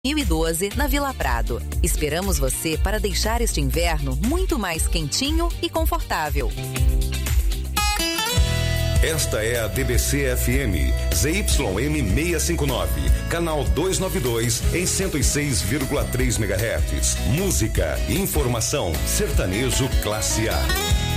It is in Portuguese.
2012, na Vila Prado. Esperamos você para deixar este inverno muito mais quentinho e confortável. Esta é a DBC-FM, ZYM 659, canal 292, em 106,3 MHz. Música, informação, sertanejo classe A.